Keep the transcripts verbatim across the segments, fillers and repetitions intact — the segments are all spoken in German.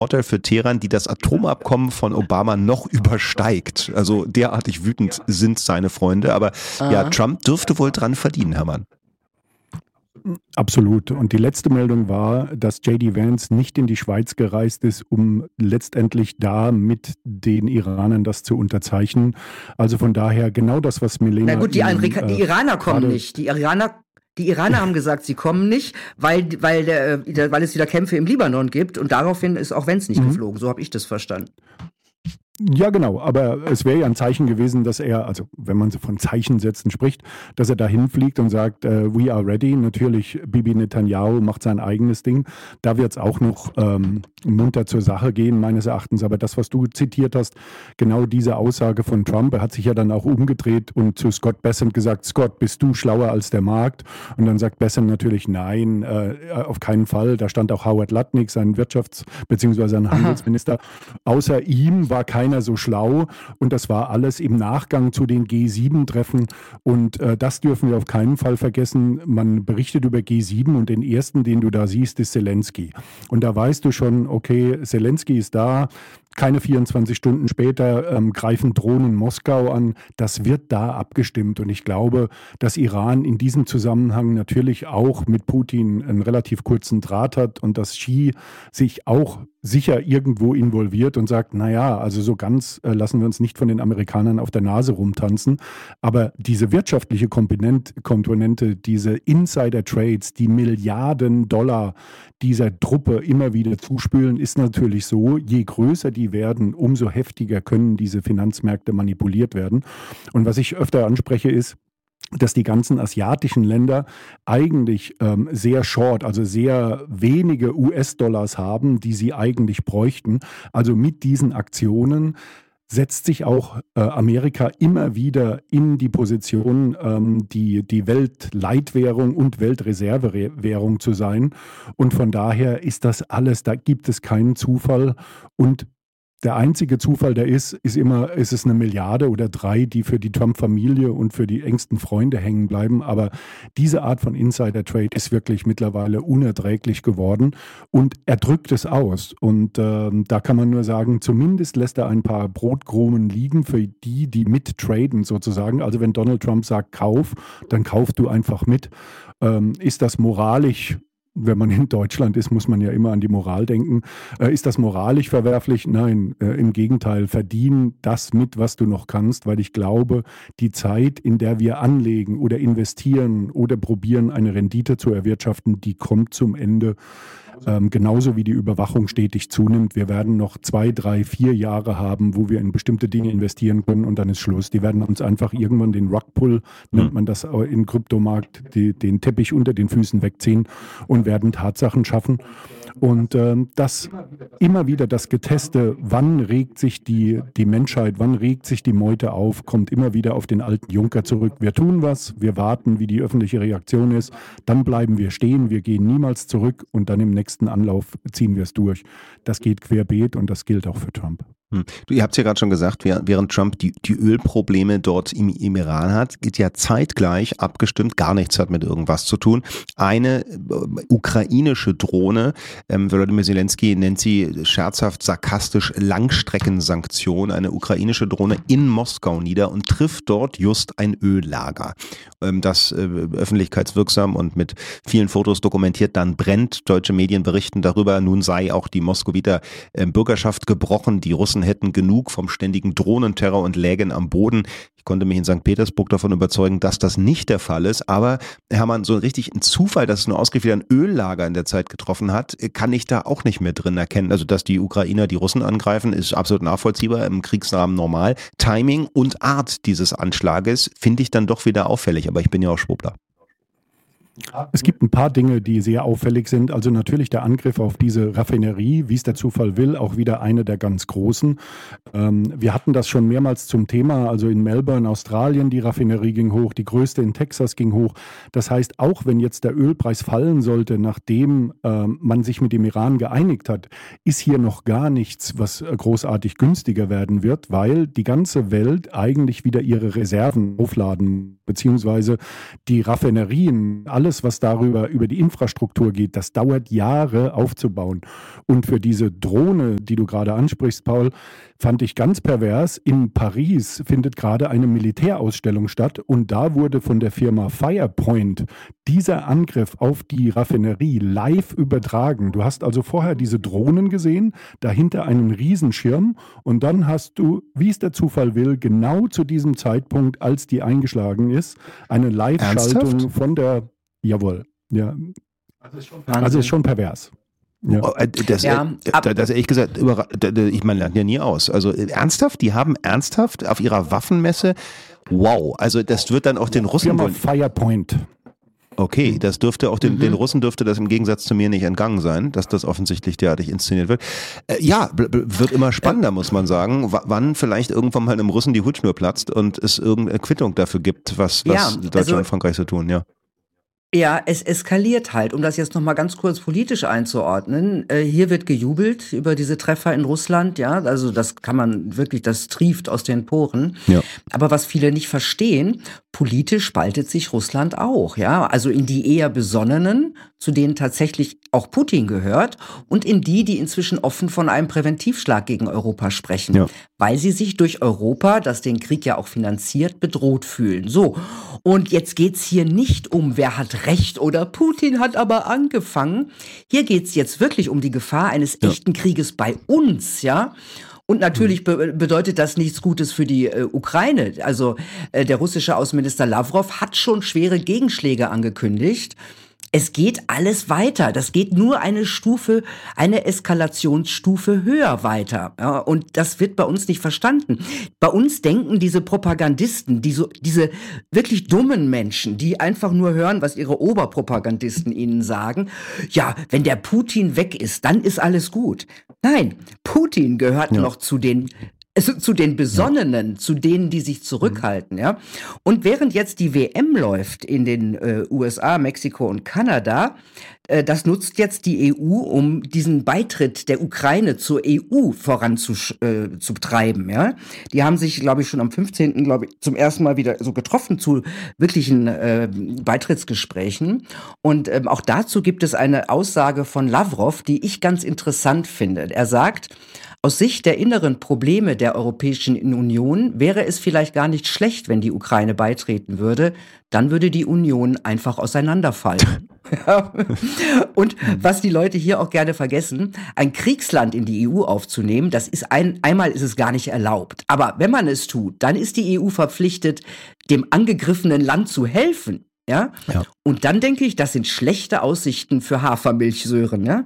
Vorteil für Teheran, die das Atomabkommen von Obama noch übersteigt. Also derartig wütend sind seine Freunde. Aber Aha. ja, Trump dürfte wohl dran verdienen, Hermann. Absolut. Und die letzte Meldung war, dass J D Vance nicht in die Schweiz gereist ist, um letztendlich da mit den Iranern das zu unterzeichnen. Also von daher genau das, was Milena... Na gut, die, Amerika- äh, die Iraner kommen nicht. Die Iraner... Die Iraner haben gesagt, sie kommen nicht, weil, weil, der, weil es wieder Kämpfe im Libanon gibt und daraufhin ist auch Vance nicht mhm. geflogen. So habe ich das verstanden. Ja, genau, aber es wäre ja ein Zeichen gewesen, dass er, also wenn man so von Zeichensätzen spricht, dass er da hinfliegt und sagt, äh, we are ready. Natürlich, Bibi Netanyahu macht sein eigenes Ding. Da wird es auch noch ähm, munter zur Sache gehen, meines Erachtens. Aber das, was du zitiert hast, genau diese Aussage von Trump, er hat sich ja dann auch umgedreht und zu Scott Bessent gesagt, Scott, bist du schlauer als der Markt? Und dann sagt Bessent natürlich, nein, äh, auf keinen Fall. Da stand auch Howard Lutnick, sein Wirtschafts- bzw. sein Handelsminister. Aha. Außer ihm war keiner so schlau und das war alles im Nachgang zu den G sieben Treffen und äh, das dürfen wir auf keinen Fall vergessen. Man berichtet über G sieben und den ersten, den du da siehst, ist Zelensky. Und da weißt du schon, okay, Zelensky ist da, keine vierundzwanzig Stunden später ähm, greifen Drohnen Moskau an. Das wird da abgestimmt. Und ich glaube, dass Iran in diesem Zusammenhang natürlich auch mit Putin einen relativ kurzen Draht hat und dass Xi sich auch sicher irgendwo involviert und sagt, naja, also so ganz äh, lassen wir uns nicht von den Amerikanern auf der Nase rumtanzen. Aber diese wirtschaftliche Komponent, Komponente, diese Insider-Trades, die Milliarden Dollar dieser Truppe immer wieder zuspülen, ist natürlich so, je größer die werden, umso heftiger können diese Finanzmärkte manipuliert werden. Und was ich öfter anspreche ist, dass die ganzen asiatischen Länder eigentlich ähm, sehr short, also sehr wenige U S-Dollars haben, die sie eigentlich bräuchten. Also mit diesen Aktionen setzt sich auch äh, Amerika immer wieder in die Position, ähm, die, die Weltleitwährung und Weltreservewährung zu sein. Und von daher ist das alles, da gibt es keinen Zufall. Und der einzige Zufall, der ist, ist immer, ist es eine Milliarde oder drei, die für die Trump-Familie und für die engsten Freunde hängen bleiben. Aber diese Art von Insider-Trade ist wirklich mittlerweile unerträglich geworden und er drückt es aus. Und äh, da kann man nur sagen, zumindest lässt er ein paar Brotkrumen liegen für die, die mittraden sozusagen. Also wenn Donald Trump sagt, kauf, dann kauf du einfach mit. Ähm, ist das moralisch? Wenn man in Deutschland ist, muss man ja immer an die Moral denken. Äh, ist das moralisch verwerflich? Nein, äh, im Gegenteil. Verdien das mit, was du noch kannst, weil ich glaube, die Zeit, in der wir anlegen oder investieren oder probieren, eine Rendite zu erwirtschaften, die kommt zum Ende. Ähm, genauso wie die Überwachung stetig zunimmt. Wir werden noch zwei, drei, vier Jahre haben, wo wir in bestimmte Dinge investieren können und dann ist Schluss. Die werden uns einfach irgendwann den Rugpull, nennt man das im Kryptomarkt, die, den Teppich unter den Füßen wegziehen und werden Tatsachen schaffen. Und ähm, das immer wieder das Geteste, wann regt sich die, die Menschheit, wann regt sich die Meute auf, kommt immer wieder auf den alten Juncker zurück. Wir tun was, wir warten, wie die öffentliche Reaktion ist, dann bleiben wir stehen, wir gehen niemals zurück und dann im nächsten Anlauf ziehen wir es durch. Das geht querbeet und das gilt auch für Trump. Hm. Du, ihr habt es ja gerade schon gesagt, während Trump die, die Ölprobleme dort im, im Iran hat, geht ja zeitgleich abgestimmt, gar nichts hat mit irgendwas zu tun, eine äh, ukrainische Drohne, ähm, Volodymyr Zelensky nennt sie scherzhaft, sarkastisch Langstreckensanktion, eine ukrainische Drohne in Moskau nieder und trifft dort just ein Öllager, ähm, das äh, öffentlichkeitswirksam und mit vielen Fotos dokumentiert dann brennt. Deutsche Medien berichten darüber, nun sei auch die Moskowiter äh, Bürgerschaft gebrochen, die Russen hätten genug vom ständigen Drohnenterror und lägen am Boden. Ich konnte mich in Sankt Petersburg davon überzeugen, dass das nicht der Fall ist. Aber Hermann, so richtig ein Zufall, dass es nur ausgerechnet ein Öllager in der Zeit getroffen hat, kann ich da auch nicht mehr drin erkennen. Also, dass die Ukrainer die Russen angreifen, ist absolut nachvollziehbar, im Kriegsrahmen normal. Timing und Art dieses Anschlages finde ich dann doch wieder auffällig. Aber ich bin ja auch Schwuppler. Es gibt ein paar Dinge, die sehr auffällig sind. Also natürlich der Angriff auf diese Raffinerie, wie es der Zufall will, auch wieder eine der ganz großen. Ähm, wir hatten das schon mehrmals zum Thema. Also in Melbourne, Australien, die Raffinerie ging hoch, die größte in Texas ging hoch. Das heißt, auch wenn jetzt der Ölpreis fallen sollte, nachdem ähm, man sich mit dem Iran geeinigt hat, ist hier noch gar nichts, was großartig günstiger werden wird, weil die ganze Welt eigentlich wieder ihre Reserven aufladen, beziehungsweise die Raffinerien, alles alles, was darüber, über die Infrastruktur geht, das dauert Jahre aufzubauen. Und für diese Drohne, die du gerade ansprichst, Paul, fand ich ganz pervers. In Paris findet gerade eine Militärausstellung statt und da wurde von der Firma Firepoint dieser Angriff auf die Raffinerie live übertragen. Du hast also vorher diese Drohnen gesehen, dahinter einen Riesenschirm und dann hast du, wie es der Zufall will, genau zu diesem Zeitpunkt, als die eingeschlagen ist, eine Live-Schaltung Ernsthaft? von der, jawohl, ja, also ist schon pervers. Ja. Oh, äh, Das, Ja, äh, ab- das, das ehrlich gesagt, überra- d- d- ich meine, lernt ja nie aus. Also äh, ernsthaft, die haben ernsthaft auf ihrer Waffenmesse, wow, also das wird dann auch den Russen Firma wohl, Firepoint. okay, das dürfte auch den, Mhm. den Russen dürfte das im Gegensatz zu mir nicht entgangen sein, dass das offensichtlich derartig inszeniert wird. Äh, ja, b- b- wird immer spannender, muss man sagen, w- wann vielleicht irgendwann mal einem Russen die Hutschnur platzt und es irgendeine Quittung dafür gibt, was, was Ja, Deutschland also- und Frankreich so tun, ja. Ja, es eskaliert halt, um das jetzt noch mal ganz kurz politisch einzuordnen. Äh, hier wird gejubelt über diese Treffer in Russland, ja, also das kann man wirklich, das trieft aus den Poren. Ja. Aber was viele nicht verstehen, politisch spaltet sich Russland auch, ja, also in die eher Besonnenen, zu denen tatsächlich auch Putin gehört, und in die, die inzwischen offen von einem Präventivschlag gegen Europa sprechen, Ja. weil sie sich durch Europa, das den Krieg ja auch finanziert, bedroht fühlen. So, und jetzt geht's hier nicht um, wer hat Recht oder Putin hat aber angefangen. Hier geht's jetzt wirklich um die Gefahr eines Ja. echten Krieges bei uns, ja. Und natürlich be bedeutet das nichts Gutes für die äh, Ukraine. Also äh, der russische Außenminister Lavrov hat schon schwere Gegenschläge angekündigt. Es geht alles weiter. Das geht nur eine Stufe, eine Eskalationsstufe höher weiter. Ja, und das wird bei uns nicht verstanden. Bei uns denken diese Propagandisten, diese, diese wirklich dummen Menschen, die einfach nur hören, was ihre Oberpropagandisten ihnen sagen, ja, wenn der Putin weg ist, dann ist alles gut. Nein, Putin gehört Ja. noch zu den Also zu den Besonnenen, zu denen, die sich zurückhalten, ja. Und während jetzt die W M läuft in den äh, U S A, Mexiko und Kanada, äh, das nutzt jetzt die E U, um diesen Beitritt der Ukraine zur E U voranzutreiben, äh, zu treiben, ja. Die haben sich, glaube ich, schon am fünfzehnten glaube ich, zum ersten Mal wieder so getroffen zu wirklichen äh, Beitrittsgesprächen. Und ähm, auch dazu gibt es eine Aussage von Lavrov, die ich ganz interessant finde. Er sagt, aus Sicht der inneren Probleme der Europäischen Union wäre es vielleicht gar nicht schlecht, wenn die Ukraine beitreten würde. Dann würde die Union einfach auseinanderfallen. Ja. Und was die Leute hier auch gerne vergessen, ein Kriegsland in die E U aufzunehmen, das ist ein, einmal ist es gar nicht erlaubt. Aber wenn man es tut, dann ist die E U verpflichtet, dem angegriffenen Land zu helfen. Ja? Ja. Und dann denke ich, das sind schlechte Aussichten für Hafermilchsäuren, ja?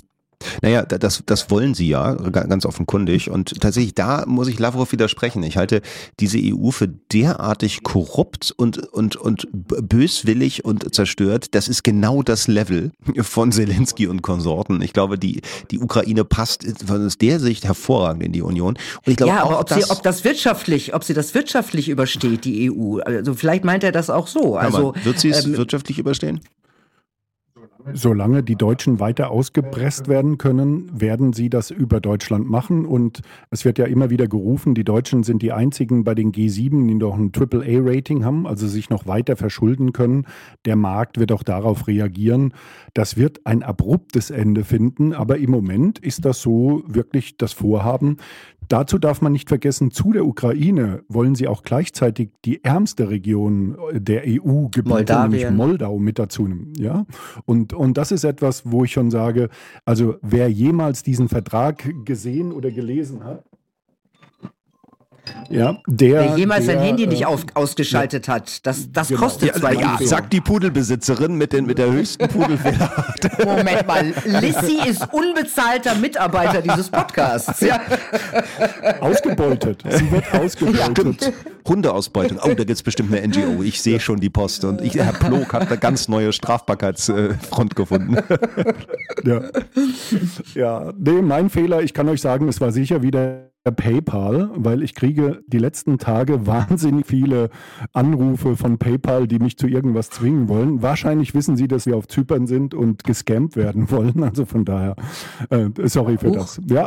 Naja, da- das, das wollen sie ja, ga- ganz offenkundig. Und tatsächlich, da muss ich Lavrov widersprechen. Ich halte diese E U für derartig korrupt und, und, und b- böswillig und zerstört. Das ist genau das Level von Zelensky und Konsorten. Ich glaube, die, die Ukraine passt von der Sicht hervorragend in die Union. Und ich glaube Ja, aber auch, ob sie, dass, ob das wirtschaftlich, ob sie das wirtschaftlich übersteht, die E U. Also vielleicht meint er das auch so. Also Hermann, wird sie es ähm, wirtschaftlich überstehen? Solange die Deutschen weiter ausgepresst werden können, werden sie das über Deutschland machen. Und es wird ja immer wieder gerufen, die Deutschen sind die einzigen bei den G sieben, die noch ein Triple A Rating haben, also sich noch weiter verschulden können. Der Markt wird auch darauf reagieren. Das wird ein abruptes Ende finden, aber im Moment ist das so wirklich das Vorhaben. Dazu darf man nicht vergessen, zu der Ukraine wollen sie auch gleichzeitig die ärmste Region der E U gebieten, nämlich Moldawien. Moldau mit dazu nehmen. Ja? Und, und das ist etwas, wo ich schon sage, also wer jemals diesen Vertrag gesehen oder gelesen hat, ja, der, wer jemals der, sein Handy äh, nicht auf, ausgeschaltet hat, das, das Genau. kostet Ja, zwei ja, Euro. sagt die Pudelbesitzerin mit, den, mit der höchsten Pudelfehlerrate. Moment mal, Lissy ist unbezahlter Mitarbeiter dieses Podcasts. Ja. ausgebeutet. Sie wird ausgebeutet. Stimmt. Hundeausbeutung. Oh, da gibt es bestimmt eine N G O. Ich sehe schon die Post. Und ich, Herr Plog hat eine ganz neue Strafbarkeitsfront gefunden. Ja. ja, nee, mein Fehler, ich kann euch sagen, es war sicher wieder PayPal, weil ich kriege die letzten Tage wahnsinnig viele Anrufe von PayPal, die mich zu irgendwas zwingen wollen. Wahrscheinlich wissen sie, dass wir auf Zypern sind und gescammt werden wollen. Also von daher, äh, sorry für Huch. das. Ja, aber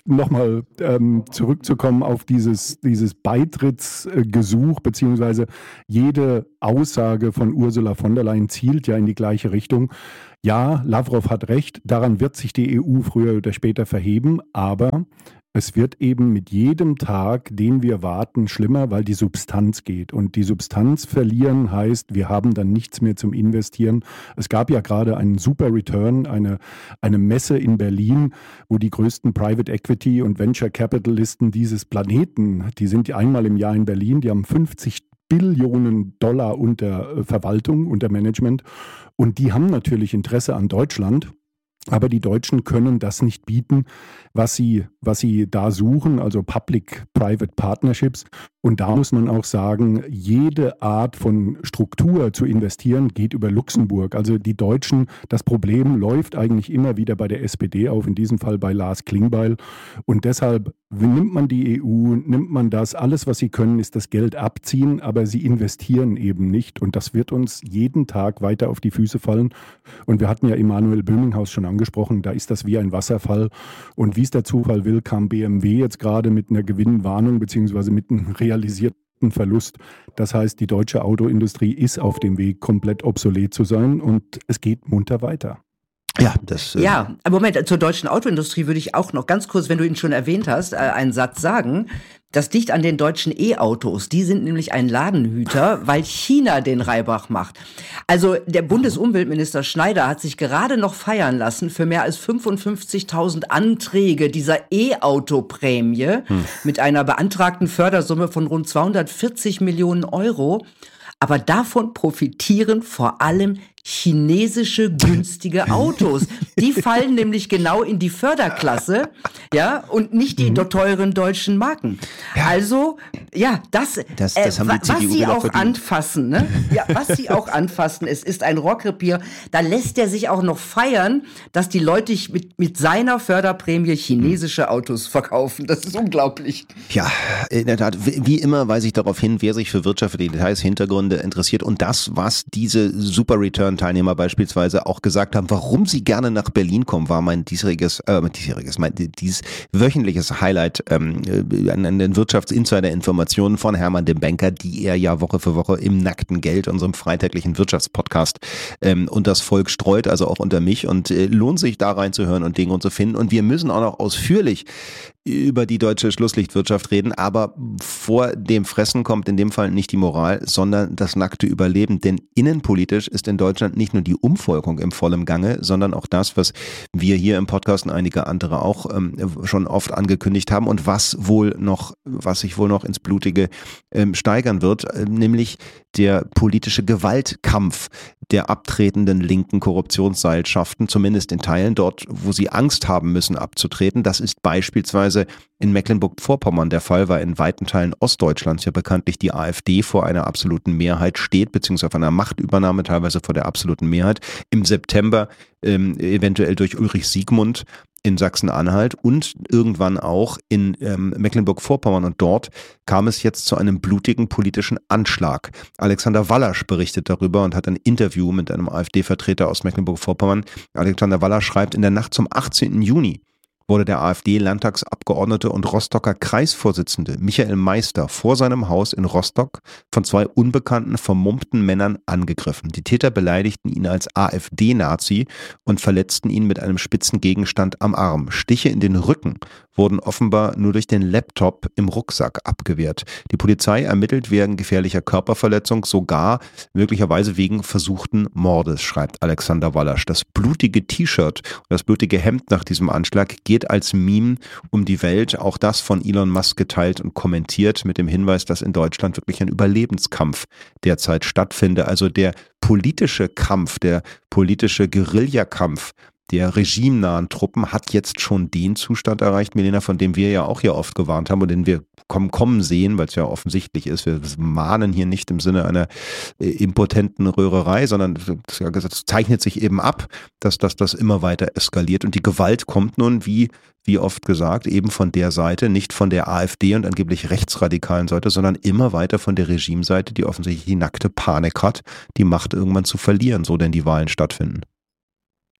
nochmal ähm, zurückzukommen auf dieses, dieses Beitrittsgesuch, beziehungsweise jede Aussage von Ursula von der Leyen zielt ja in die gleiche Richtung. Ja, Lavrov hat recht, daran wird sich die E U früher oder später verheben, aber es wird eben mit jedem Tag, den wir warten, schlimmer, weil die Substanz geht. Und die Substanz verlieren heißt, wir haben dann nichts mehr zum Investieren. Es gab ja gerade einen super Return, eine, eine Messe in Berlin, wo die größten Private Equity und Venture Capitalisten dieses Planeten, die sind einmal im Jahr in Berlin, die haben fünfzig Billionen Dollar unter Verwaltung, unter Management. Und die haben natürlich Interesse an Deutschland. Aber die Deutschen können das nicht bieten, was sie, was sie da suchen, also Public-Private Partnerships. Und da muss man auch sagen, jede Art von Struktur zu investieren geht über Luxemburg. Also die Deutschen, das Problem läuft eigentlich immer wieder bei der S P D auf, in diesem Fall bei Lars Klingbeil. Und deshalb nimmt man die E U, nimmt man das, alles was sie können, ist das Geld abziehen, aber sie investieren eben nicht. Und das wird uns jeden Tag weiter auf die Füße fallen. Und wir hatten ja Emanuel Böminghaus schon angesprochen, da ist das wie ein Wasserfall. Und wie es der Zufall will, kam B M W jetzt gerade mit einer Gewinnwarnung beziehungsweise mit einem realisierten Verlust. Das heißt, die deutsche Autoindustrie ist auf dem Weg, komplett obsolet zu sein und es geht munter weiter. Ja, das. Äh ja, Moment, zur deutschen Autoindustrie würde ich auch noch ganz kurz, wenn du ihn schon erwähnt hast, äh, einen Satz sagen. Das liegt an den deutschen E-Autos. Die sind nämlich ein Ladenhüter, weil China den Reibach macht. Also der Bundesumweltminister Schneider hat sich gerade noch feiern lassen für mehr als fünfundfünfzigtausend Anträge dieser E-Auto-Prämie hm. mit einer beantragten Fördersumme von rund zweihundertvierzig Millionen Euro. Aber davon profitieren vor allem chinesische günstige Autos. Die fallen nämlich genau in die Förderklasse, ja, und nicht die mhm. teuren deutschen Marken. Ja. Also, ja, das, das, das äh, haben die was C D U sie auch verdient. anfassen, ne? Ja, was sie auch anfassen, es ist ein Rohrkrepierer. Da lässt er sich auch noch feiern, dass die Leute mit, mit seiner Förderprämie chinesische Autos verkaufen. Das ist unglaublich. Ja, in der Tat, wie immer weise ich darauf hin, wer sich für wirtschaftliche Details, Hintergründe interessiert und das, was diese Super Return Teilnehmer beispielsweise auch gesagt haben, warum sie gerne nach Berlin kommen, war mein diesjähriges, äh, diesjähriges, mein dieses wöchentliches Highlight ähm, an, an den Wirtschaftsinsider-Informationen von Hermann dem Banker, die er ja Woche für Woche im nackten Geld, unserem freitäglichen Wirtschaftspodcast, ähm, und das Volk streut, also auch unter mich und äh, lohnt sich da reinzuhören und Dinge und zu finden und wir müssen auch noch ausführlich über die deutsche Schlusslichtwirtschaft reden, aber vor dem Fressen kommt in dem Fall nicht die Moral, sondern das nackte Überleben, denn innenpolitisch ist in Deutschland nicht nur die Umvolkung im vollen Gange, sondern auch das, was wir hier im Podcast und einige andere auch ähm, schon oft angekündigt haben und was wohl noch, was sich wohl noch ins Blutige ähm, steigern wird, äh, nämlich der politische Gewaltkampf der abtretenden linken Korruptionsseilschaften, zumindest in Teilen dort, wo sie Angst haben müssen abzutreten. Das ist beispielsweise in Mecklenburg-Vorpommern der Fall, weil in weiten Teilen Ostdeutschlands ja bekanntlich die AfD vor einer absoluten Mehrheit steht, beziehungsweise vor einer Machtübernahme, teilweise vor der absoluten Mehrheit. Im September ähm, eventuell durch Ulrich Siegmund in Sachsen-Anhalt und irgendwann auch in ähm, Mecklenburg-Vorpommern. Und dort kam es jetzt zu einem blutigen politischen Anschlag. Alexander Wallasch berichtet darüber und hat ein Interview mit einem AfD-Vertreter aus Mecklenburg-Vorpommern. Alexander Wallasch schreibt, in der Nacht zum achtzehnten Juni wurde der AfD-Landtagsabgeordnete und Rostocker Kreisvorsitzende Michael Meister vor seinem Haus in Rostock von zwei unbekannten, vermummten Männern angegriffen. Die Täter beleidigten ihn als AfD-Nazi und verletzten ihn mit einem spitzen Gegenstand am Arm. Stiche in den Rücken wurden offenbar nur durch den Laptop im Rucksack abgewehrt. Die Polizei ermittelt wegen gefährlicher Körperverletzung, sogar möglicherweise wegen versuchten Mordes, schreibt Alexander Wallasch. Das blutige T-Shirt und das blutige Hemd nach diesem Anschlag geht als Meme um die Welt, auch das von Elon Musk geteilt und kommentiert mit dem Hinweis, dass in Deutschland wirklich ein Überlebenskampf derzeit stattfinde. Also der politische Kampf, der politische Guerillakampf der regimenahen Truppen hat jetzt schon den Zustand erreicht, Milena, von dem wir ja auch hier oft gewarnt haben und den wir kommen, kommen sehen, weil es ja offensichtlich ist. Wir mahnen hier nicht im Sinne einer äh, impotenten Röhrerei, sondern es zeichnet sich eben ab, dass, dass das immer weiter eskaliert und die Gewalt kommt nun, wie, wie oft gesagt, eben von der Seite, nicht von der AfD und angeblich rechtsradikalen Seite, sondern immer weiter von der Regimeseite, die offensichtlich die nackte Panik hat, die Macht irgendwann zu verlieren, so denn die Wahlen stattfinden.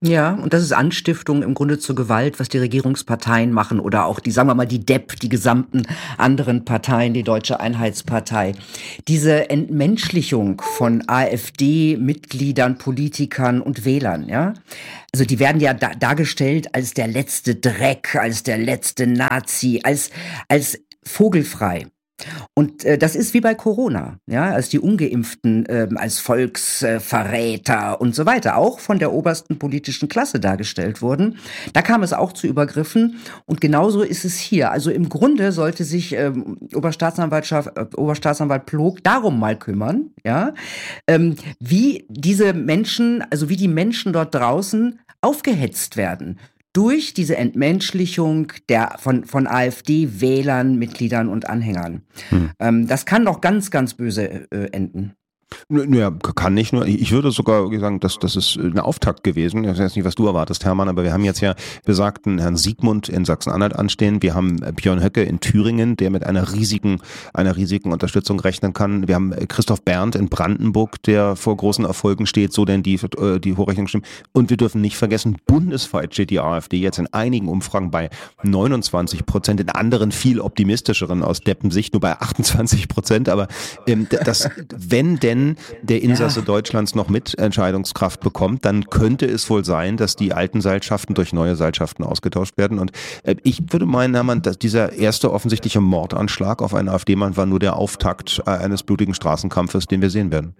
Ja, und das ist Anstiftung im Grunde zur Gewalt, was die Regierungsparteien machen oder auch die, sagen wir mal, die D E P, die gesamten anderen Parteien, die Deutsche Einheitspartei. Diese Entmenschlichung von AfD-Mitgliedern, Politikern und Wählern, ja. Also die werden ja da, dargestellt als der letzte Dreck, als der letzte Nazi, als, als vogelfrei. Und äh, das ist wie bei Corona, ja, als die Ungeimpften äh, als Volksverräter äh, und so weiter auch von der obersten politischen Klasse dargestellt wurden. Da kam es auch zu Übergriffen und genauso ist es hier. Also im Grunde sollte sich ähm, Oberstaatsanwaltschaft, äh, Oberstaatsanwalt Plog darum mal kümmern, ja, ähm, wie diese Menschen, also wie die Menschen dort draußen aufgehetzt werden. Durch diese Entmenschlichung der von, von AfD-Wählern, Mitgliedern und Anhängern. Hm. Ähm, das kann doch ganz, ganz böse äh, enden. Naja, kann nicht nur. Ich würde sogar sagen, dass das ist eine Auftakt gewesen. Ich weiß nicht, was du erwartest, Hermann, aber wir haben jetzt ja besagten Herrn Siegmund in Sachsen-Anhalt anstehen. Wir haben Björn Höcke in Thüringen, der mit einer riesigen, einer riesigen Unterstützung rechnen kann. Wir haben Christoph Berndt in Brandenburg, der vor großen Erfolgen steht, so denn die, die Hochrechnung stimmt. Und wir dürfen nicht vergessen, bundesweit steht die AfD jetzt in einigen Umfragen bei neunundzwanzig Prozent, in anderen viel optimistischeren aus Deppensicht nur bei achtundzwanzig Prozent. Aber ähm, das, wenn denn der Insasse ja. Deutschlands noch Mitentscheidungskraft bekommt, dann könnte es wohl sein, dass die alten Seilschaften durch neue Seilschaften ausgetauscht werden. Und äh, ich würde meinen, Hermann, dass dieser erste offensichtliche Mordanschlag auf einen AfD-Mann war nur der Auftakt äh, eines blutigen Straßenkampfes, den wir sehen werden.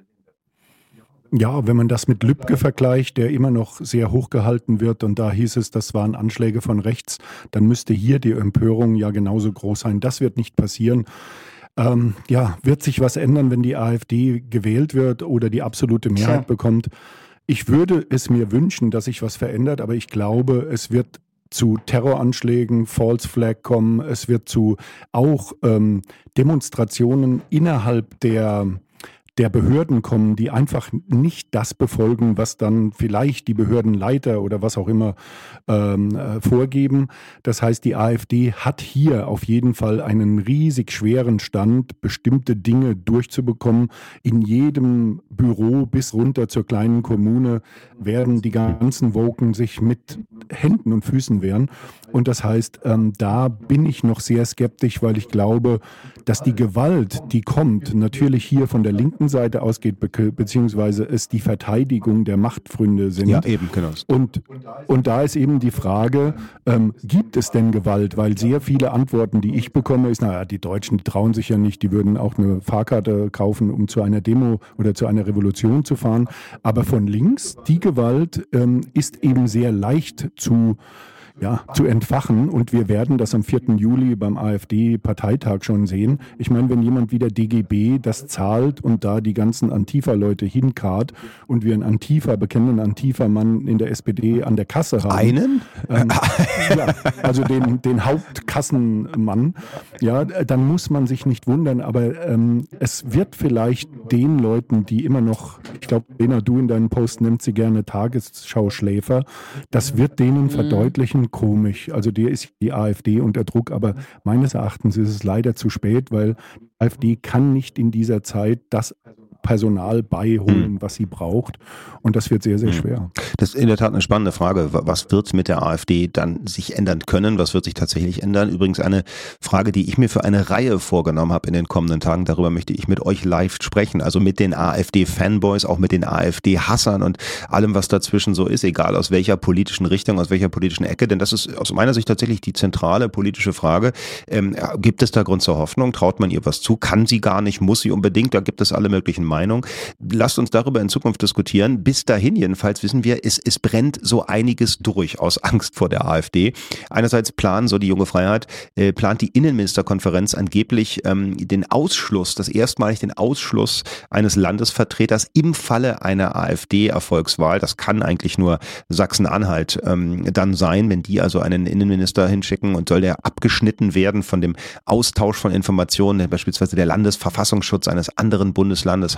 Ja, wenn man das mit Lübcke vergleicht, der immer noch sehr hochgehalten wird und da hieß es, das waren Anschläge von rechts, dann müsste hier die Empörung ja genauso groß sein. Das wird nicht passieren. Ähm, ja, wird sich was ändern, wenn die AfD gewählt wird oder die absolute Mehrheit ja. bekommt? Ich würde es mir wünschen, dass sich was verändert, aber ich glaube, es wird zu Terroranschlägen, False Flag kommen, es wird zu auch ähm, Demonstrationen innerhalb der der Behörden kommen, die einfach nicht das befolgen, was dann vielleicht die Behördenleiter oder was auch immer ähm, äh, vorgeben. Das heißt, die AfD hat hier auf jeden Fall einen riesig schweren Stand, bestimmte Dinge durchzubekommen. In jedem Büro bis runter zur kleinen Kommune werden die ganzen Woken sich mit Händen und Füßen wehren. Und das heißt, ähm, da bin ich noch sehr skeptisch, weil ich glaube, dass die Gewalt, die kommt, natürlich hier von der linken Seite ausgeht, be- beziehungsweise es die Verteidigung der Machtpfründe sind. Ja, eben, genau. Und, und da ist eben die Frage, ähm, gibt es denn Gewalt? Weil sehr viele Antworten, die ich bekomme, ist, naja, die Deutschen die trauen sich ja nicht, die würden auch eine Fahrkarte kaufen, um zu einer Demo oder zu einer Revolution zu fahren. Aber von links, die Gewalt ähm, ist eben sehr leicht zu Ja, zu entfachen und wir werden das am vierten Juli beim AfD-Parteitag schon sehen. Ich meine, wenn jemand wie der D G B das zahlt und da die ganzen Antifa-Leute hinkarrt und wir einen Antifa, bekennenden Antifa-Mann in der S P D an der Kasse haben. Einen? Ähm, ja, also den, den Hauptkassenmann, ja, dann muss man sich nicht wundern, aber ähm, es wird vielleicht den Leuten, die immer noch, ich glaube, Lena, du in deinen Post nennst sie gerne Tagesschau-Schläfer, das wird denen verdeutlichen, komisch. Also der ist die AfD unter Druck, aber meines Erachtens ist es leider zu spät, weil die AfD kann nicht in dieser Zeit das Personal beiholen, was sie braucht. Und das wird sehr, sehr schwer. Das ist in der Tat eine spannende Frage. Was wird mit der AfD dann sich ändern können? Was wird sich tatsächlich ändern? Übrigens eine Frage, die ich mir für eine Reihe vorgenommen habe in den kommenden Tagen. Darüber möchte ich mit euch live sprechen. Also mit den AfD-Fanboys, auch mit den AfD-Hassern und allem, was dazwischen so ist, egal aus welcher politischen Richtung, aus welcher politischen Ecke. Denn das ist aus meiner Sicht tatsächlich die zentrale politische Frage. Ähm, gibt es da Grund zur Hoffnung? Traut man ihr was zu? Kann sie gar nicht? Muss sie unbedingt? Da gibt es alle möglichen Meinung. Lasst uns darüber in Zukunft diskutieren. Bis dahin jedenfalls wissen wir, es, es brennt so einiges durch aus Angst vor der AfD. Einerseits planen, so die Junge Freiheit, äh, plant die Innenministerkonferenz angeblich ähm, den Ausschluss, das erstmalig den Ausschluss eines Landesvertreters im Falle einer AfD-Erfolgswahl. Das kann eigentlich nur Sachsen-Anhalt ähm, dann sein, wenn die also einen Innenminister hinschicken und soll der abgeschnitten werden von dem Austausch von Informationen, beispielsweise der Landesverfassungsschutz eines anderen Bundeslandes hat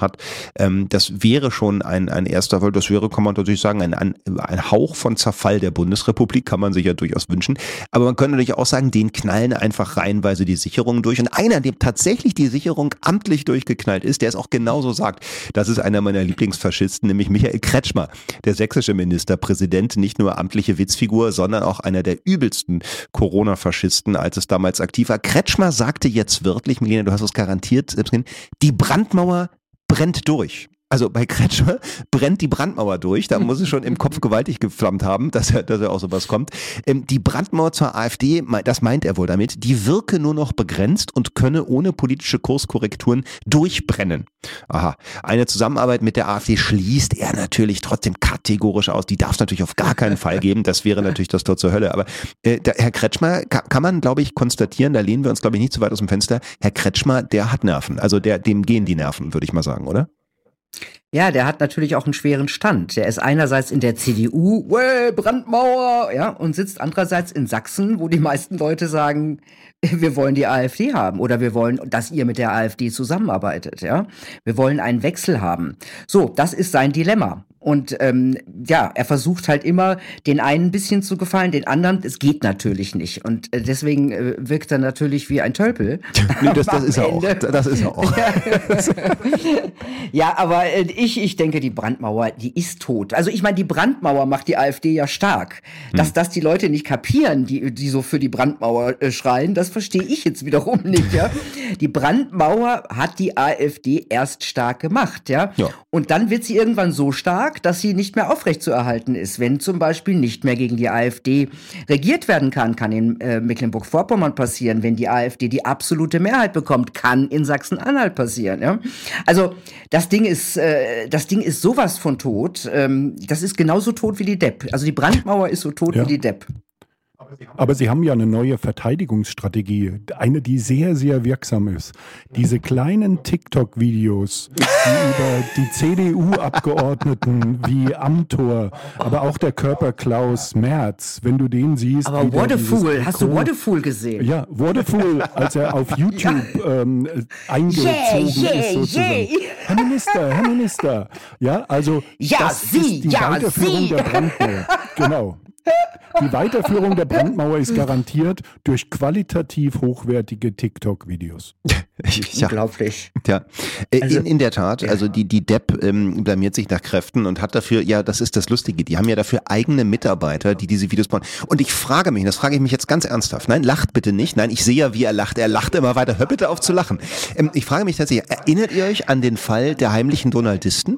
hat. Ähm, das wäre schon ein, ein erster Fall, das wäre, kann man natürlich sagen, ein, ein, ein Hauch von Zerfall der Bundesrepublik, kann man sich ja durchaus wünschen. Aber man könnte natürlich auch sagen, den knallen einfach reihenweise die Sicherungen durch. Und einer, dem tatsächlich die Sicherung amtlich durchgeknallt ist, der es auch genauso sagt, das ist einer meiner Lieblingsfaschisten, nämlich Michael Kretschmer, der sächsische Ministerpräsident, nicht nur amtliche Witzfigur, sondern auch einer der übelsten Corona-Faschisten, als es damals aktiv war. Kretschmer sagte jetzt wörtlich, Milena, du hast es garantiert, die Brandmauer brennt durch. Also bei Kretschmer brennt die Brandmauer durch, da muss es schon im Kopf gewaltig geflammt haben, dass er, dass er auch sowas kommt. Ähm, die Brandmauer zur AfD, das meint er wohl damit, die wirke nur noch begrenzt und könne ohne politische Kurskorrekturen durchbrennen. Aha, eine Zusammenarbeit mit der AfD schließt er natürlich trotzdem kategorisch aus, die darf es natürlich auf gar keinen Fall geben, das wäre natürlich das Tor zur Hölle. Aber äh, der, Herr Kretschmer, kann, kann man glaube ich konstatieren, da lehnen wir uns glaube ich nicht zu weit aus dem Fenster, Herr Kretschmer, der hat Nerven, also der, dem gehen die Nerven, würde ich mal sagen, oder? Ja, der hat natürlich auch einen schweren Stand. Der ist einerseits in der C D U, well, Brandmauer, ja, und sitzt andererseits in Sachsen, wo die meisten Leute sagen, wir wollen die AfD haben oder wir wollen, dass ihr mit der AfD zusammenarbeitet, ja. Wir wollen einen Wechsel haben. So, das ist sein Dilemma. Und ähm, ja, er versucht halt immer, den einen ein bisschen zu gefallen, den anderen, es geht natürlich nicht. Und äh, deswegen äh, wirkt er natürlich wie ein Tölpel. Nee, das, das ist er auch. Das ist er auch. Ja, aber äh, ich, ich denke, die Brandmauer, die ist tot. Also ich meine, die Brandmauer macht die AfD ja stark. Hm. Dass das die Leute nicht kapieren, die, die so für die Brandmauer äh, schreien, das verstehe ich jetzt wiederum nicht. Ja? Die Brandmauer hat die AfD erst stark gemacht. Ja? Ja. Und dann wird sie irgendwann so stark, dass sie nicht mehr aufrechtzuerhalten ist. Wenn zum Beispiel nicht mehr gegen die AfD regiert werden kann, kann in äh, Mecklenburg-Vorpommern passieren. Wenn die AfD die absolute Mehrheit bekommt, kann in Sachsen-Anhalt passieren. Ja? Also das Ding ist, äh, das Ding ist sowas von tot. Ähm, das ist genauso tot wie die Depp. Also die Brandmauer ist so tot ja. wie die Depp. Aber Sie haben ja eine neue Verteidigungsstrategie, eine, die sehr, sehr wirksam ist. Diese kleinen TikTok-Videos, die über die C D U-Abgeordneten wie Amthor, aber auch der Körper Klaus Merz, wenn du den siehst. Aber what a fool, hast du What a fool gesehen? Ja, What a fool, als er auf YouTube ja. ähm, eingezogen yeah, yeah, ist sozusagen. Yeah. Herr Minister, Herr Minister. Ja, also ja, das Sie, ist die ja, Weiterführung Sie. der Brandmauer. Genau. Die Weiterführung der Brandmauer ist garantiert durch qualitativ hochwertige TikTok-Videos. Ja. Unglaublich. Ja, also, in, in der Tat, ja. also die, die Depp ähm, blamiert sich nach Kräften und hat dafür, ja, das ist das Lustige, die haben ja dafür eigene Mitarbeiter, die diese Videos bauen. Und ich frage mich, das frage ich mich jetzt ganz ernsthaft, nein, lacht bitte nicht, nein, ich sehe ja, wie er lacht, er lacht immer weiter, hör bitte auf zu lachen. Ähm, ich frage mich tatsächlich, erinnert ihr euch an den Fall der heimlichen Donaldisten?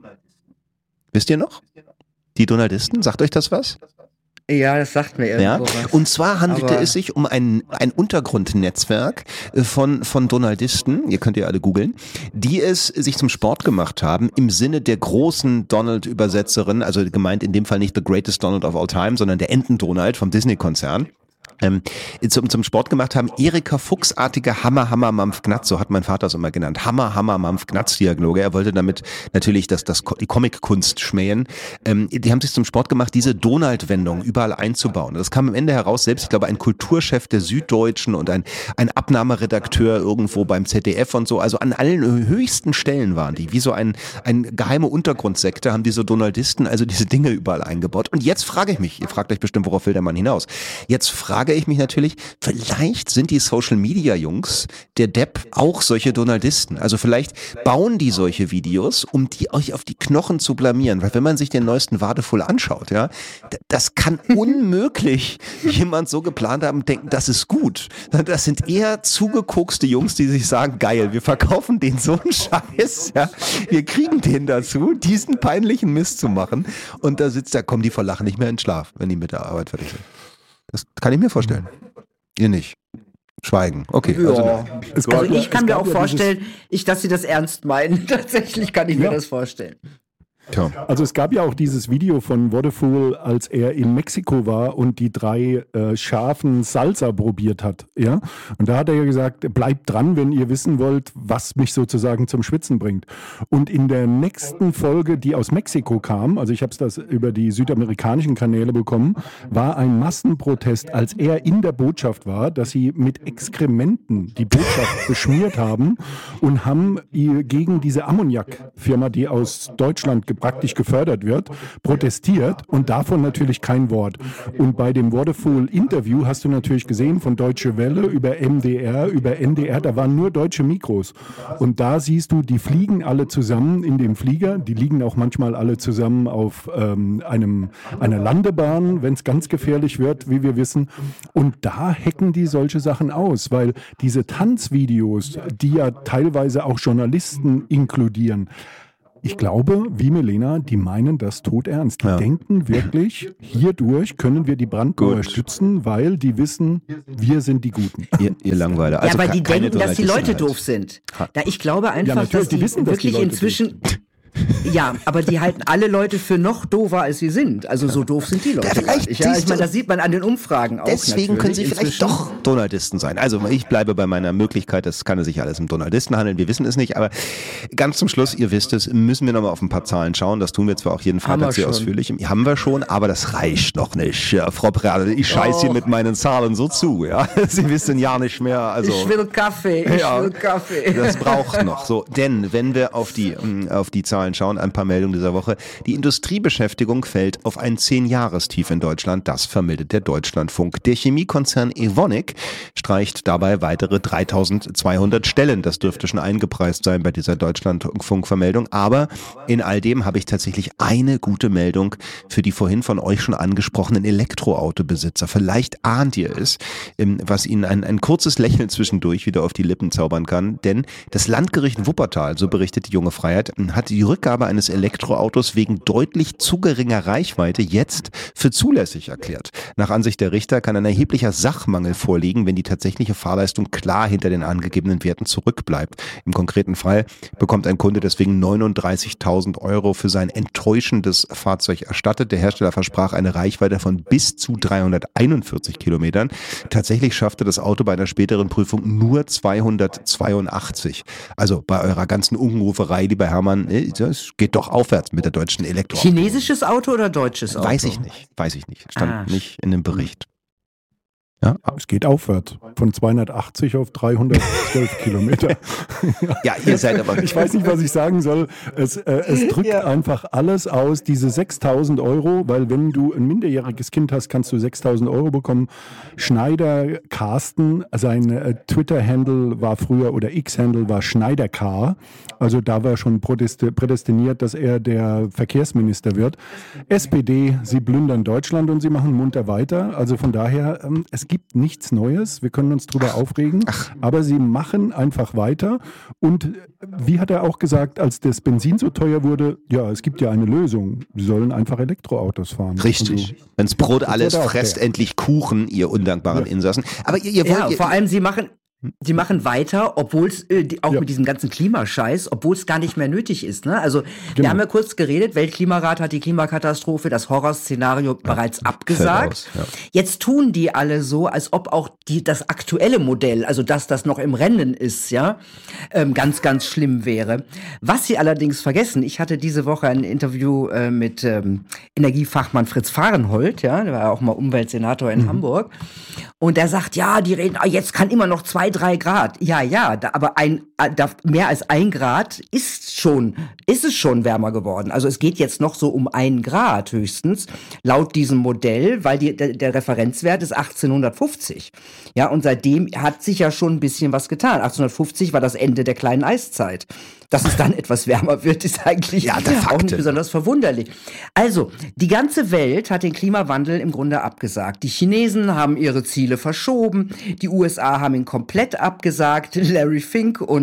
Wisst ihr noch? Die Donaldisten, sagt euch das was? Ja, das sagt mir irgendwo ja. was. Und zwar handelte Aber es sich um ein, ein Untergrundnetzwerk von, von Donaldisten, ihr könnt ja alle googeln, die es sich zum Sport gemacht haben im Sinne der großen Donald-Übersetzerin, also gemeint in dem Fall nicht The Greatest Donald of All Time, sondern der Enten-Donald vom Disney-Konzern. Ähm, zum, zum Sport gemacht haben, Erika Fuchsartige Hammer, Hammer, Mampf, Gnatz, so hat mein Vater es immer genannt, Hammer, Hammer, Mampf, Gnatz Dialoge. Er wollte damit natürlich das, das, die Comic-Kunst schmähen. Ähm, die haben sich zum Sport gemacht, diese Donald-Wendung überall einzubauen. Das kam am Ende heraus, selbst, ich glaube, ein Kulturchef der Süddeutschen und ein, ein Abnahmeredakteur irgendwo beim Z D F und so, also an allen höchsten Stellen waren die, wie so ein, ein geheime Untergrundsekte, haben diese Donaldisten also diese Dinge überall eingebaut. Und jetzt frage ich mich, ihr fragt euch bestimmt, worauf will der Mann hinaus? Jetzt frage ich mich natürlich, vielleicht sind die Social-Media-Jungs der Depp auch solche Donaldisten. Also vielleicht bauen die solche Videos, um die euch auf die Knochen zu blamieren. Weil wenn man sich den neuesten Wadefull anschaut, ja, das kann unmöglich jemand so geplant haben und denken, das ist gut. Das sind eher zugekokste Jungs, die sich sagen, geil, wir verkaufen denen so einen Scheiß, ja. Wir kriegen den dazu, diesen peinlichen Mist zu machen. Und da sitzt, da kommen die vor Lachen nicht mehr in Schlaf, wenn die mit der Arbeit fertig sind. Das kann ich mir vorstellen. Ihr nicht. Schweigen. Okay. Ja. Also, es also ich kann mir auch ja vorstellen, ich, dass sie das ernst meinen. Tatsächlich kann ich ja. mir das vorstellen. Tja. Also es gab ja auch dieses Video von Wonderful, als er in Mexiko war und die drei äh, scharfen Salsa probiert hat. Ja? Und da hat er ja gesagt, bleibt dran, wenn ihr wissen wollt, was mich sozusagen zum Schwitzen bringt. Und in der nächsten Folge, die aus Mexiko kam, also ich habe es das über die südamerikanischen Kanäle bekommen, war ein Massenprotest, als er in der Botschaft war, dass sie mit Exkrementen die Botschaft beschmiert haben und haben gegen diese Ammoniak-Firma, die aus Deutschland praktisch gefördert wird, protestiert und davon natürlich kein Wort. Und bei dem Wonderful-Interview hast du natürlich gesehen, von Deutsche Welle über M D R, über N D R, da waren nur deutsche Mikros. Und da siehst du, die fliegen alle zusammen in dem Flieger, die liegen auch manchmal alle zusammen auf ähm, einem, einer Landebahn, wenn es ganz gefährlich wird, wie wir wissen. Und da hacken die solche Sachen aus, weil diese Tanzvideos, die ja teilweise auch Journalisten inkludieren, ich glaube, wie Milena, die meinen das todernst. Die ja. denken wirklich, hierdurch können wir die Brandmauer Gut. stützen, weil die wissen, wir sind die Guten. Ihr, ihr Langweiler. Also ja, weil die keine denken, dass die Leute Journalisten doof sind. Ha. Da ich glaube einfach, Ja, natürlich, dass die, die wissen, dass die wirklich Leute inzwischen... Ja, aber die halten alle Leute für noch doofer, als sie sind. Also so doof sind die Leute. Ja, vielleicht nicht. Ja, ich siehst meine, du- das sieht man an den Umfragen auch. Deswegen können sie natürlich vielleicht inzwischen. doch Donaldisten sein. Also ich bleibe bei meiner Möglichkeit, das kann sich alles um Donaldisten handeln, wir wissen es nicht, aber ganz zum Schluss, ihr wisst es, müssen wir nochmal auf ein paar Zahlen schauen, das tun wir zwar auch jeden Haben Freitag wir sehr schon. ausführlich, haben wir schon, aber das reicht noch nicht, ja, Frau Prade, ich scheiße hier Och. mit meinen Zahlen so zu, ja, Sie wissen ja nicht mehr, also... Ich will Kaffee, ich Ja, will Kaffee. Das braucht noch. So, denn wenn wir auf die, ähm, auf die Zahlen schauen, ein paar Meldungen dieser Woche. Die Industriebeschäftigung fällt auf ein Zehn-Jahrestief in Deutschland. Das vermeldet der Deutschlandfunk. Der Chemiekonzern Evonik streicht dabei weitere dreitausendzweihundert Stellen. Das dürfte schon eingepreist sein bei dieser Deutschlandfunk-Vermeldung. Aber in all dem habe ich tatsächlich eine gute Meldung für die vorhin von euch schon angesprochenen Elektroautobesitzer. Vielleicht ahnt ihr es, ähm, was ihnen ein, ein kurzes Lächeln zwischendurch wieder auf die Lippen zaubern kann. Denn das Landgericht Wuppertal, so berichtet die Junge Freiheit, hat die Rückgabe eines Elektroautos wegen deutlich zu geringer Reichweite jetzt für zulässig erklärt. Nach Ansicht der Richter kann ein erheblicher Sachmangel vorliegen, wenn die tatsächliche Fahrleistung klar hinter den angegebenen Werten zurückbleibt. Im konkreten Fall bekommt ein Kunde deswegen neununddreißigtausend Euro für sein enttäuschendes Fahrzeug erstattet. Der Hersteller versprach eine Reichweite von bis zu dreihunderteinundvierzig Kilometern. Tatsächlich schaffte das Auto bei einer späteren Prüfung nur zweihundertzweiundachtzig. Also bei eurer ganzen Unruferei, lieber Hermann, das geht doch aufwärts mit der deutschen Elektro. Chinesisches Auto oder deutsches Auto? Weiß ich nicht, weiß ich nicht. Stand Ah. nicht in dem Bericht. Ja, Es geht aufwärts. Von zweihundertachtzig auf dreihundertzwölf Kilometer. ja, ihr seid aber... Ich weiß nicht, was ich sagen soll. Es, äh, es drückt Ja. einfach alles aus, diese sechstausend Euro, weil wenn du ein minderjähriges Kind hast, kannst du sechstausend Euro bekommen. Schneider Carsten, sein äh, Twitter-Handle war früher, oder X-Handle war Schneider Car. Also da war schon prädesti- prädestiniert, dass er der Verkehrsminister wird. S P D, sie plündern Deutschland und sie machen munter weiter. Also von daher, ähm, es gibt nichts Neues. Wir können uns drüber aufregen, aber sie machen einfach weiter. Und wie hat er auch gesagt, als das Benzin so teuer wurde, ja, es gibt ja eine Lösung. Sie sollen einfach Elektroautos fahren. Richtig. Also, Wenn's Brot alles wird auch fresst, fair. endlich Kuchen, ihr undankbaren Ja. Insassen. Aber ihr, ihr wollt... Ja, ihr, vor allem sie machen, die machen weiter, obwohl es äh, die- auch Ja. mit diesem ganzen Klimascheiß, obwohl es gar nicht mehr nötig ist. Ne? Also wir Genau. haben ja kurz geredet, Weltklimarat hat die Klimakatastrophe, das Horrorszenario bereits abgesagt. aus, ja. Jetzt tun die alle so, als ob auch die, das aktuelle Modell, also das, das noch im Rennen ist, ja, ähm, ganz, ganz schlimm wäre. Was sie allerdings vergessen, ich hatte diese Woche ein Interview äh, mit ähm, Energiefachmann Fritz Fahrenhold, ja, der war auch mal Umweltsenator in Hamburg. Und der sagt, ja, die reden, ah, jetzt kann immer noch zwei, drei Grad. Ja, ja, da, aber ein, äh, da, mehr als ein Grad ist schon, ist es schon wärmer geworden. Also es geht jetzt noch so um ein Grad höchstens, laut diesem Modell, weil die, der, der Referenzwert ist achtzehnhundertfünfzig. Ja, und seitdem hat sich ja schon ein bisschen was getan. achtzehnhundertfünfzig war das Ende der kleinen Eiszeit. Dass es dann etwas wärmer wird, ist eigentlich Ja, de auch facto. nicht besonders verwunderlich. Also, die ganze Welt hat den Klimawandel im Grunde abgesagt. Die Chinesen haben ihre Ziele verschoben, die U S A haben ihn komplett abgesagt. Larry Fink und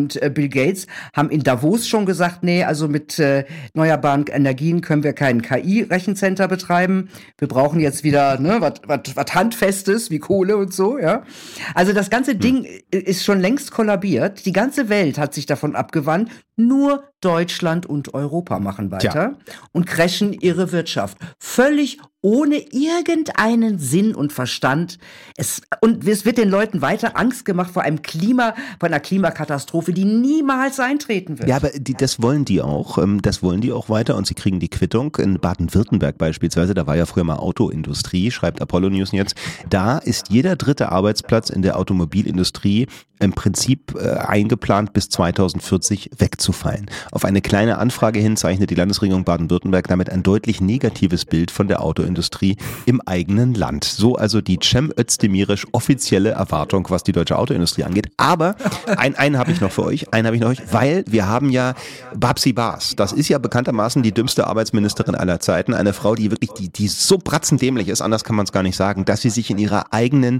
und äh, Bill Gates haben in Davos schon gesagt, nee, also mit äh, erneuerbaren Energien können wir kein K I-Rechencenter betreiben. Wir brauchen jetzt wieder ne, was Handfestes wie Kohle und so, ja. Also das ganze Ding ist schon längst kollabiert. Die ganze Welt hat sich davon abgewandt. Nur Deutschland und Europa machen weiter Tja. und crashen ihre Wirtschaft. Völlig ohne irgendeinen Sinn und Verstand. Es, und es wird den Leuten weiter Angst gemacht vor einem Klima, vor einer Klimakatastrophe, die niemals eintreten wird. Ja, aber die, das wollen die auch. Das wollen die auch weiter und sie kriegen die Quittung. In Baden-Württemberg beispielsweise, da war ja früher mal Autoindustrie, schreibt Apollo News jetzt, da ist jeder dritte Arbeitsplatz in der Automobilindustrie im Prinzip äh, eingeplant, bis zweitausendvierzig wegzufallen. Auf eine kleine Anfrage hin zeichnet die Landesregierung Baden-Württemberg damit ein deutlich negatives Bild von der Autoindustrie im eigenen Land. So also die Cem Özdemirisch offizielle Erwartung, was die deutsche Autoindustrie angeht. Aber ein, einen habe ich noch für euch, einen habe ich noch für euch, weil wir haben ja Babsi Baas. Das ist ja bekanntermaßen die dümmste Arbeitsministerin aller Zeiten. Eine Frau, die wirklich, die, die so bratzendämlich ist, anders kann man es gar nicht sagen, dass sie sich in ihrer eigenen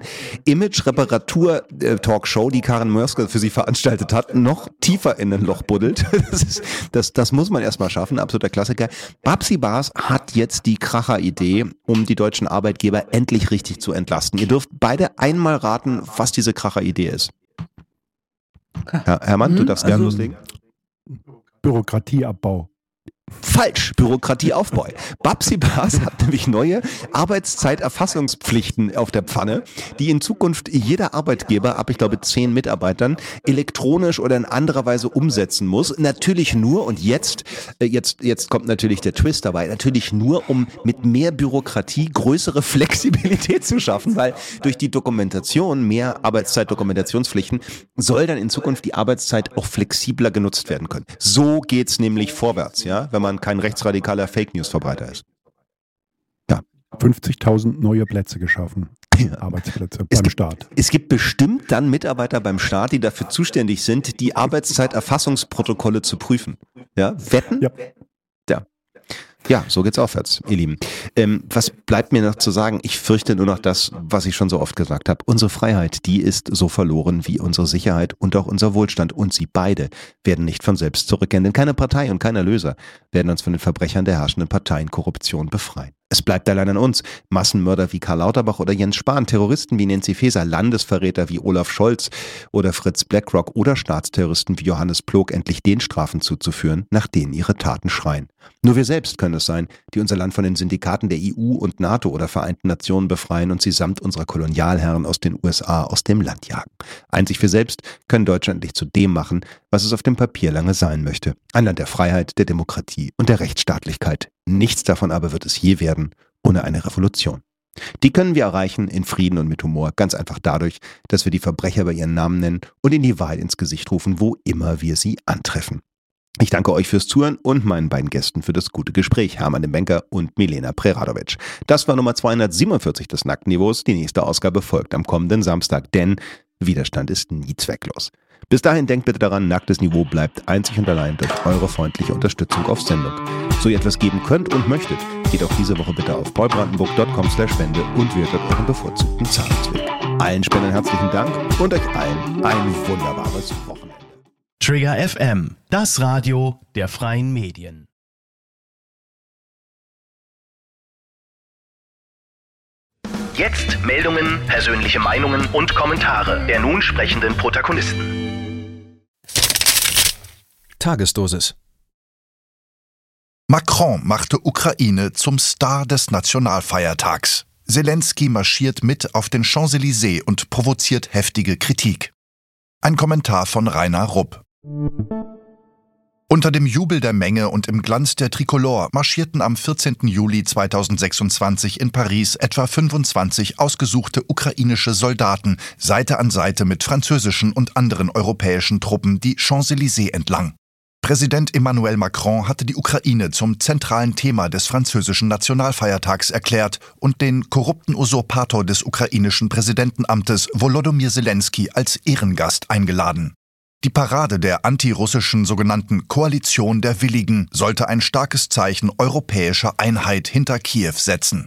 Image-Reparatur-Talkshow, die Karin Mörske für sie veranstaltet hat, noch tiefer in ein Loch buddelt. Das, ist, das, das muss man erstmal schaffen, absoluter Klassiker. Babsi Baas hat jetzt die Kracher-Idee, um die deutschen Arbeitgeber endlich richtig zu entlasten. Ihr dürft beide einmal raten, was diese Kracher-Idee ist. Herr Hermann, hm, du darfst gerne also loslegen. Bürokratieabbau. Falsch, Bürokratieaufbau. Babsi Baas hat nämlich neue Arbeitszeiterfassungspflichten auf der Pfanne, die in Zukunft jeder Arbeitgeber ab, ich glaube, zehn Mitarbeitern elektronisch oder in anderer Weise umsetzen muss. Natürlich nur, und jetzt, jetzt, jetzt kommt natürlich der Twist dabei, natürlich nur, um mit mehr Bürokratie größere Flexibilität zu schaffen, weil durch die Dokumentation, mehr Arbeitszeitdokumentationspflichten, soll dann in Zukunft die Arbeitszeit auch flexibler genutzt werden können. So geht's nämlich vorwärts, ja, wenn man kein rechtsradikaler Fake-News-Verbreiter ist. Ja. fünfzigtausend neue Plätze geschaffen. Ja. Arbeitsplätze es beim gibt, Staat. Es gibt bestimmt dann Mitarbeiter beim Staat, die dafür zuständig sind, die Arbeitszeiterfassungsprotokolle zu prüfen. Ja, wetten? Ja. Ja. Ja, so geht's aufwärts, ihr Lieben. Ähm, was bleibt mir noch zu sagen? Ich fürchte nur noch das, was ich schon so oft gesagt habe. Unsere Freiheit, die ist so verloren wie unsere Sicherheit und auch unser Wohlstand. Und sie beide werden nicht von selbst zurückkehren. Denn keine Partei und kein Erlöser werden uns von den Verbrechern der herrschenden Parteienkorruption befreien. Es bleibt allein an uns. Massenmörder wie Karl Lauterbach oder Jens Spahn, Terroristen wie Nancy Faeser, Landesverräter wie Olaf Scholz oder Fritz Blackrock oder Staatsterroristen wie Johannes Plog endlich den Strafen zuzuführen, nach denen ihre Taten schreien. Nur wir selbst können es sein, die unser Land von den Syndikaten der E U und NATO oder Vereinten Nationen befreien und sie samt unserer Kolonialherren aus den U S A aus dem Land jagen. Einzig wir selbst können Deutschland endlich zu dem machen, was es auf dem Papier lange sein möchte. Ein Land der Freiheit, der Demokratie und der Rechtsstaatlichkeit. Nichts davon aber wird es je werden, ohne eine Revolution. Die können wir erreichen in Frieden und mit Humor, ganz einfach dadurch, dass wir die Verbrecher bei ihren Namen nennen und ihnen die Wahrheit ins Gesicht rufen, wo immer wir sie antreffen. Ich danke euch fürs Zuhören und meinen beiden Gästen für das gute Gespräch, Hermann de Bencker und Milena Preradovic. Das war Nummer zweihundertsiebenundvierzig des Nacktniveaus. Die nächste Ausgabe folgt am kommenden Samstag, denn Widerstand ist nie zwecklos. Bis dahin denkt bitte daran, Nacktes Niveau bleibt einzig und allein durch eure freundliche Unterstützung auf Sendung. So ihr etwas geben könnt und möchtet, geht auch diese Woche bitte auf paulbrandenburg.com slash spende und wählt euren bevorzugten Zahlungsweg. Allen Spendern herzlichen Dank und euch allen ein wunderbares Wochenende. Trigger F M, das Radio der freien Medien. Jetzt Meldungen, persönliche Meinungen und Kommentare der nun sprechenden Protagonisten. Tagesdosis. Macron machte Ukraine zum Star des Nationalfeiertags. Zelensky marschiert mit auf den Champs-Élysées und provoziert heftige Kritik. Ein Kommentar von Rainer Rupp. Unter dem Jubel der Menge und im Glanz der Tricolore marschierten am vierzehnten Juli zweitausendsechsundzwanzig in Paris etwa fünfundzwanzig ausgesuchte ukrainische Soldaten Seite an Seite mit französischen und anderen europäischen Truppen die Champs-Élysées entlang. Präsident Emmanuel Macron hatte die Ukraine zum zentralen Thema des französischen Nationalfeiertags erklärt und den korrupten Usurpator des ukrainischen Präsidentenamtes Volodymyr Zelensky als Ehrengast eingeladen. Die Parade der antirussischen sogenannten Koalition der Willigen sollte ein starkes Zeichen europäischer Einheit hinter Kiew setzen.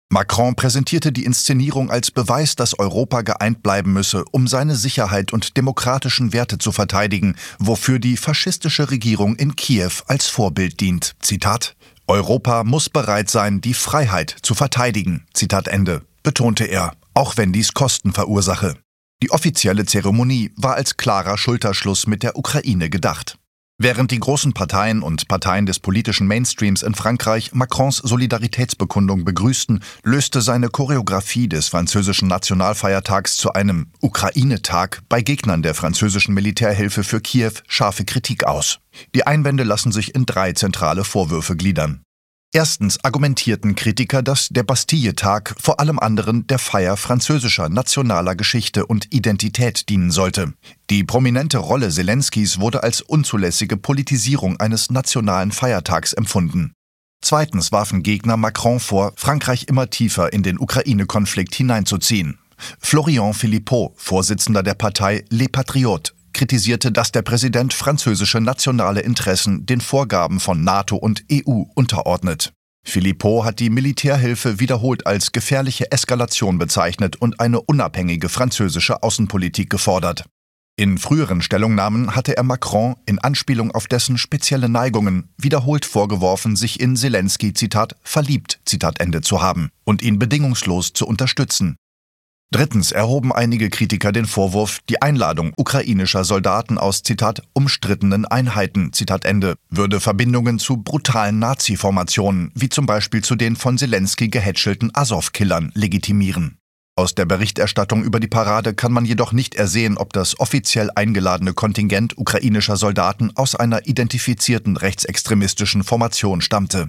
Macron präsentierte die Inszenierung als Beweis, dass Europa geeint bleiben müsse, um seine Sicherheit und demokratischen Werte zu verteidigen, wofür die faschistische Regierung in Kiew als Vorbild dient. Zitat: Europa muss bereit sein, die Freiheit zu verteidigen. Zitat Ende, betonte er, auch wenn dies Kosten verursache. Die offizielle Zeremonie war als klarer Schulterschluss mit der Ukraine gedacht. Während die großen Parteien und Parteien des politischen Mainstreams in Frankreich Macrons Solidaritätsbekundung begrüßten, löste seine Choreografie des französischen Nationalfeiertags zu einem Ukraine-Tag bei Gegnern der französischen Militärhilfe für Kiew scharfe Kritik aus. Die Einwände lassen sich in drei zentrale Vorwürfe gliedern. Erstens argumentierten Kritiker, dass der Bastille-Tag vor allem anderen der Feier französischer nationaler Geschichte und Identität dienen sollte. Die prominente Rolle Selenskys wurde als unzulässige Politisierung eines nationalen Feiertags empfunden. Zweitens warfen Gegner Macron vor, Frankreich immer tiefer in den Ukraine-Konflikt hineinzuziehen. Florian Philippot, Vorsitzender der Partei Les Patriotes, kritisierte, dass der Präsident französische nationale Interessen den Vorgaben von NATO und E U unterordnet. Philippot hat die Militärhilfe wiederholt als gefährliche Eskalation bezeichnet und eine unabhängige französische Außenpolitik gefordert. In früheren Stellungnahmen hatte er Macron in Anspielung auf dessen spezielle Neigungen wiederholt vorgeworfen, sich in Selensky, Zitat, verliebt, Zitat Ende zu haben und ihn bedingungslos zu unterstützen. Drittens erhoben einige Kritiker den Vorwurf, die Einladung ukrainischer Soldaten aus, Zitat, umstrittenen Einheiten, Zitat Ende, würde Verbindungen zu brutalen Nazi-Formationen, wie zum Beispiel zu den von Selensky gehätschelten Azov-Killern, legitimieren. Aus der Berichterstattung über die Parade kann man jedoch nicht ersehen, ob das offiziell eingeladene Kontingent ukrainischer Soldaten aus einer identifizierten rechtsextremistischen Formation stammte.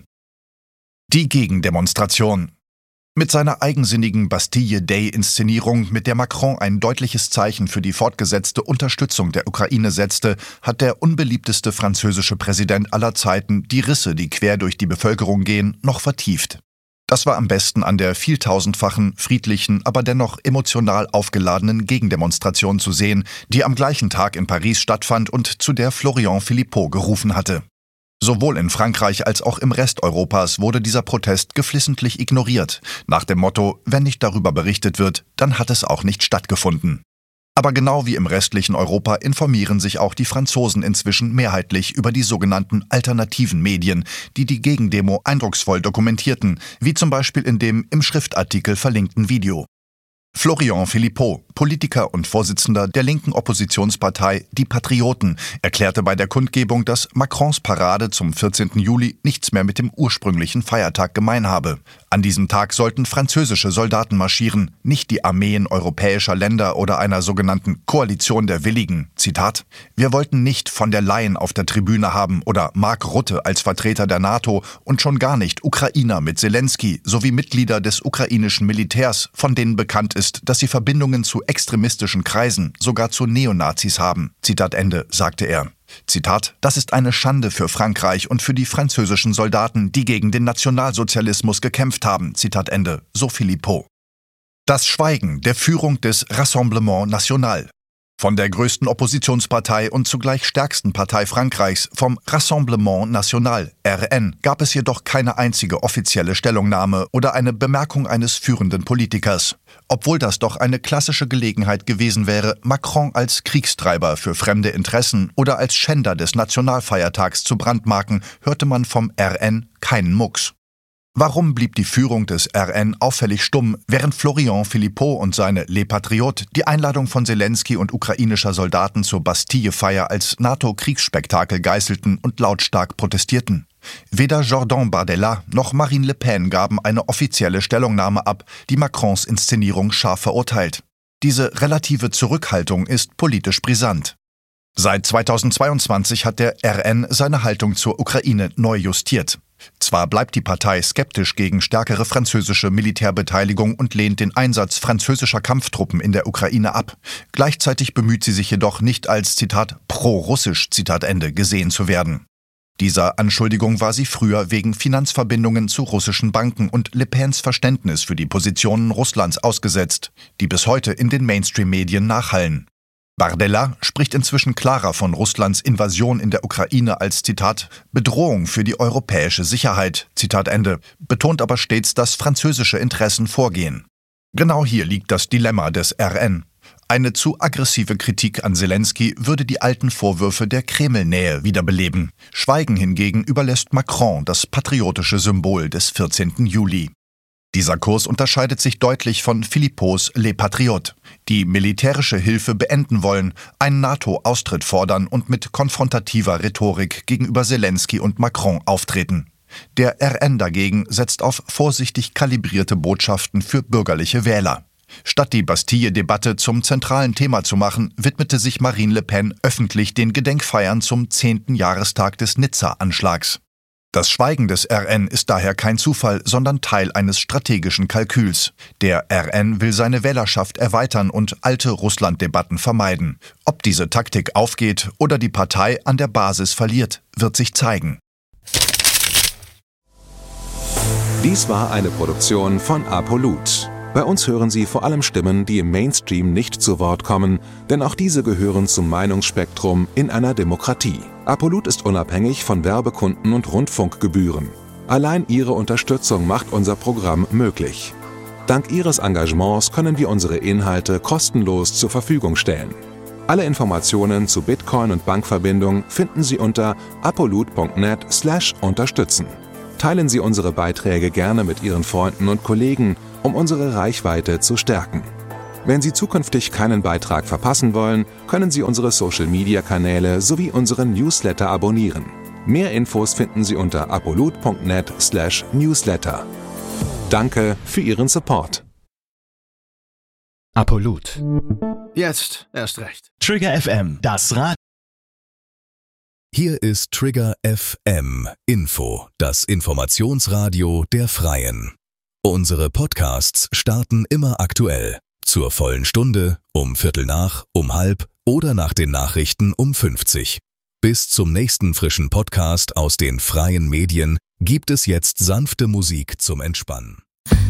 Die Gegendemonstration. Mit seiner eigensinnigen Bastille-Day-Inszenierung, mit der Macron ein deutliches Zeichen für die fortgesetzte Unterstützung der Ukraine setzte, hat der unbeliebteste französische Präsident aller Zeiten die Risse, die quer durch die Bevölkerung gehen, noch vertieft. Das war am besten an der vieltausendfachen, friedlichen, aber dennoch emotional aufgeladenen Gegendemonstration zu sehen, die am gleichen Tag in Paris stattfand und zu der Florian Philippot gerufen hatte. Sowohl in Frankreich als auch im Rest Europas wurde dieser Protest geflissentlich ignoriert, nach dem Motto, wenn nicht darüber berichtet wird, dann hat es auch nicht stattgefunden. Aber genau wie im restlichen Europa informieren sich auch die Franzosen inzwischen mehrheitlich über die sogenannten alternativen Medien, die die Gegendemo eindrucksvoll dokumentierten, wie zum Beispiel in dem im Schriftartikel verlinkten Video. Florian Philippot, Politiker und Vorsitzender der linken Oppositionspartei Die Patrioten, erklärte bei der Kundgebung, dass Macrons Parade zum vierzehnten Juli nichts mehr mit dem ursprünglichen Feiertag gemein habe. An diesem Tag sollten französische Soldaten marschieren, nicht die Armeen europäischer Länder oder einer sogenannten Koalition der Willigen. Zitat: Wir wollten nicht von der Leyen auf der Tribüne haben oder Mark Rutte als Vertreter der NATO und schon gar nicht Ukrainer mit Selensky sowie Mitglieder des ukrainischen Militärs, von denen bekannt ist, dass sie Verbindungen zu extremistischen Kreisen, sogar zu Neonazis haben. Zitat Ende, sagte er. Zitat: Das ist eine Schande für Frankreich und für die französischen Soldaten, die gegen den Nationalsozialismus gekämpft haben. Zitat Ende, so Philippot. Das Schweigen der Führung des Rassemblement National. Von der größten Oppositionspartei und zugleich stärksten Partei Frankreichs, vom Rassemblement National, R N, gab es jedoch keine einzige offizielle Stellungnahme oder eine Bemerkung eines führenden Politikers. Obwohl das doch eine klassische Gelegenheit gewesen wäre, Macron als Kriegstreiber für fremde Interessen oder als Schänder des Nationalfeiertags zu brandmarken, hörte man vom R N keinen Mucks. Warum blieb die Führung des R N auffällig stumm, während Florian Philippot und seine Les Patriotes die Einladung von Selensky und ukrainischer Soldaten zur Bastille-Feier als NATO-Kriegsspektakel geißelten und lautstark protestierten? Weder Jordan Bardella noch Marine Le Pen gaben eine offizielle Stellungnahme ab, die Macrons Inszenierung scharf verurteilt. Diese relative Zurückhaltung ist politisch brisant. Seit zweitausendzweiundzwanzig hat der R N seine Haltung zur Ukraine neu justiert. Zwar bleibt die Partei skeptisch gegen stärkere französische Militärbeteiligung und lehnt den Einsatz französischer Kampftruppen in der Ukraine ab. Gleichzeitig bemüht sie sich jedoch nicht als, Zitat, pro-russisch, Zitat Ende, gesehen zu werden. Dieser Anschuldigung war sie früher wegen Finanzverbindungen zu russischen Banken und Le Pens Verständnis für die Positionen Russlands ausgesetzt, die bis heute in den Mainstream-Medien nachhallen. Bardella spricht inzwischen klarer von Russlands Invasion in der Ukraine als, Zitat, Bedrohung für die europäische Sicherheit, Zitat Ende, betont aber stets, dass französische Interessen vorgehen. Genau hier liegt das Dilemma des R N. Eine zu aggressive Kritik an Selenskyj würde die alten Vorwürfe der Kreml-Nähe wiederbeleben. Schweigen hingegen überlässt Macron das patriotische Symbol des vierzehnten Juli. Dieser Kurs unterscheidet sich deutlich von Philippots Les Patriotes, die militärische Hilfe beenden wollen, einen NATO-Austritt fordern und mit konfrontativer Rhetorik gegenüber Selenskyj und Macron auftreten. Der R N dagegen setzt auf vorsichtig kalibrierte Botschaften für bürgerliche Wähler. Statt die Bastille-Debatte zum zentralen Thema zu machen, widmete sich Marine Le Pen öffentlich den Gedenkfeiern zum zehnten Jahrestag des Nizza-Anschlags. Das Schweigen des R N ist daher kein Zufall, sondern Teil eines strategischen Kalküls. Der R N will seine Wählerschaft erweitern und alte Russland-Debatten vermeiden. Ob diese Taktik aufgeht oder die Partei an der Basis verliert, wird sich zeigen. Dies war eine Produktion von Apolut. Bei uns hören Sie vor allem Stimmen, die im Mainstream nicht zu Wort kommen, denn auch diese gehören zum Meinungsspektrum in einer Demokratie. Apolut ist unabhängig von Werbekunden und Rundfunkgebühren. Allein Ihre Unterstützung macht unser Programm möglich. Dank Ihres Engagements können wir unsere Inhalte kostenlos zur Verfügung stellen. Alle Informationen zu Bitcoin und Bankverbindung finden Sie unter apolut punkt net slash unterstützen. Teilen Sie unsere Beiträge gerne mit Ihren Freunden und Kollegen, um unsere Reichweite zu stärken. Wenn Sie zukünftig keinen Beitrag verpassen wollen, können Sie unsere Social-Media-Kanäle sowie unseren Newsletter abonnieren. Mehr Infos finden Sie unter apolut punkt net slash newsletter. Danke für Ihren Support. Apolut. Jetzt erst recht. Trigger F M, das Rad. Hier ist Trigger F M Info, das Informationsradio der Freien. Unsere Podcasts starten immer aktuell. Zur vollen Stunde, um Viertel nach, um halb oder nach den Nachrichten um fünfzig. Bis zum nächsten frischen Podcast aus den freien Medien gibt es jetzt sanfte Musik zum Entspannen.